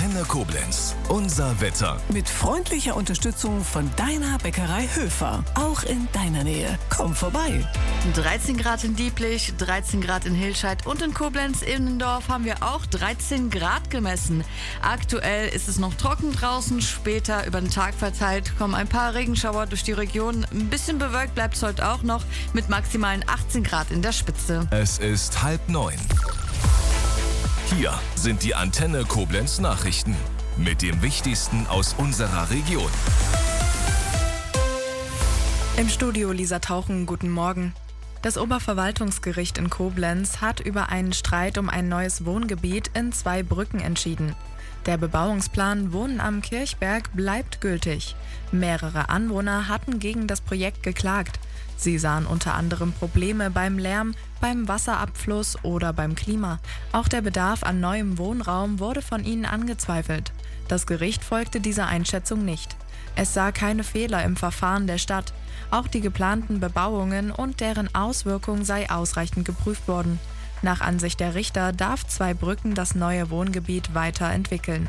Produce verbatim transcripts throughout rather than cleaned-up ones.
Antenne Koblenz. Unser Wetter. Mit freundlicher Unterstützung von deiner Bäckerei Höfer. Auch in deiner Nähe. Komm vorbei. dreizehn Grad in Dieblich, dreizehn Grad in Hilscheid und in Koblenz-Innendorf haben wir auch dreizehn Grad gemessen. Aktuell ist es noch trocken draußen. Später über den Tag verteilt kommen ein paar Regenschauer durch die Region. Ein bisschen bewölkt bleibt es heute auch noch mit maximalen achtzehn Grad in der Spitze. Es ist halb neun. Hier sind die Antenne Koblenz Nachrichten mit dem Wichtigsten aus unserer Region. Im Studio Lisa Tauchen, guten Morgen. Das Oberverwaltungsgericht in Koblenz hat über einen Streit um ein neues Wohngebiet in zwei Brücken entschieden. Der Bebauungsplan Wohnen am Kirchberg bleibt gültig. Mehrere Anwohner hatten gegen das Projekt geklagt. Sie sahen unter anderem Probleme beim Lärm, beim Wasserabfluss oder beim Klima. Auch der Bedarf an neuem Wohnraum wurde von ihnen angezweifelt. Das Gericht folgte dieser Einschätzung nicht. Es sah keine Fehler im Verfahren der Stadt. Auch die geplanten Bebauungen und deren Auswirkung sei ausreichend geprüft worden. Nach Ansicht der Richter darf Zweibrücken das neue Wohngebiet weiterentwickeln.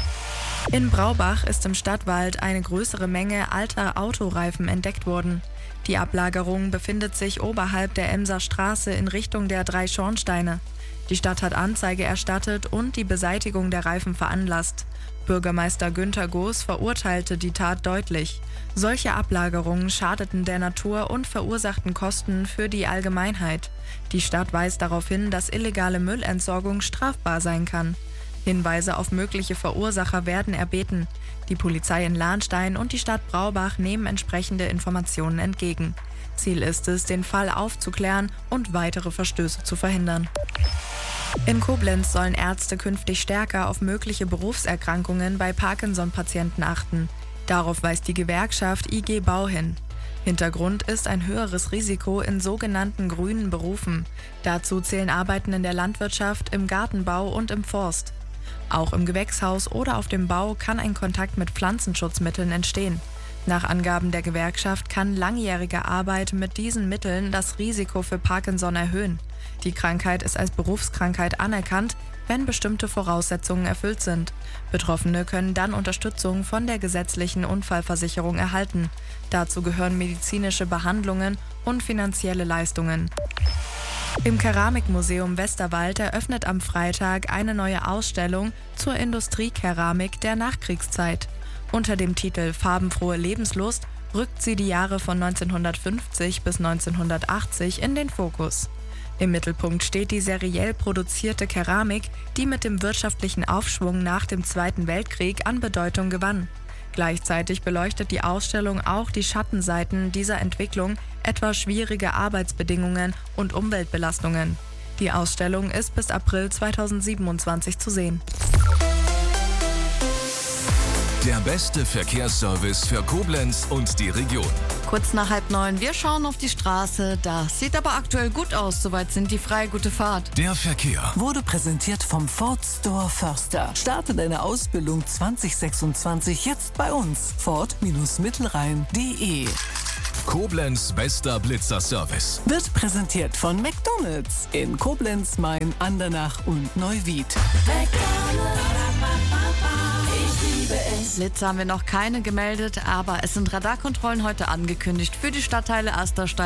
In Braubach ist im Stadtwald eine größere Menge alter Autoreifen entdeckt worden. Die Ablagerung befindet sich oberhalb der Emser Straße in Richtung der drei Schornsteine. Die Stadt hat Anzeige erstattet und die Beseitigung der Reifen veranlasst. Bürgermeister Günter Goos verurteilte die Tat deutlich. Solche Ablagerungen schadeten der Natur und verursachten Kosten für die Allgemeinheit. Die Stadt weist darauf hin, dass illegale Müllentsorgung strafbar sein kann. Hinweise auf mögliche Verursacher werden erbeten. Die Polizei in Lahnstein und die Stadt Braubach nehmen entsprechende Informationen entgegen. Ziel ist es, den Fall aufzuklären und weitere Verstöße zu verhindern. In Koblenz sollen Ärzte künftig stärker auf mögliche Berufserkrankungen bei Parkinson-Patienten achten. Darauf weist die Gewerkschaft I G Bau hin. Hintergrund ist ein höheres Risiko in sogenannten grünen Berufen. Dazu zählen Arbeiten in der Landwirtschaft, im Gartenbau und im Forst. Auch im Gewächshaus oder auf dem Bau kann ein Kontakt mit Pflanzenschutzmitteln entstehen. Nach Angaben der Gewerkschaft kann langjährige Arbeit mit diesen Mitteln das Risiko für Parkinson erhöhen. Die Krankheit ist als Berufskrankheit anerkannt, wenn bestimmte Voraussetzungen erfüllt sind. Betroffene können dann Unterstützung von der gesetzlichen Unfallversicherung erhalten. Dazu gehören medizinische Behandlungen und finanzielle Leistungen. Im Keramikmuseum Westerwald eröffnet am Freitag eine neue Ausstellung zur Industriekeramik der Nachkriegszeit. Unter dem Titel Farbenfrohe Lebenslust rückt sie die Jahre von neunzehnhundertfünfzig bis neunzehnhundertachtzig in den Fokus. Im Mittelpunkt steht die seriell produzierte Keramik, die mit dem wirtschaftlichen Aufschwung nach dem Zweiten Weltkrieg an Bedeutung gewann. Gleichzeitig beleuchtet die Ausstellung auch die Schattenseiten dieser Entwicklung, etwa schwierige Arbeitsbedingungen und Umweltbelastungen. Die Ausstellung ist bis April zweitausendsiebenundzwanzig zu sehen. Der beste Verkehrsservice für Koblenz und die Region. Kurz nach halb neun, wir schauen auf die Straße. Das sieht aber aktuell gut aus, soweit sind die frei. Gute Fahrt. Der Verkehr Wurde präsentiert vom Ford Store Förster. Starte deine Ausbildung zwanzig sechsundzwanzig jetzt bei uns. Ford Mittelrhein punkt de. Koblenz bester Blitzer-Service. Wird präsentiert von McDonald's in Koblenz, Main, Andernach und Neuwied. Blitze haben wir noch keine gemeldet, aber es sind Radarkontrollen heute angekündigt für die Stadtteile Asterstein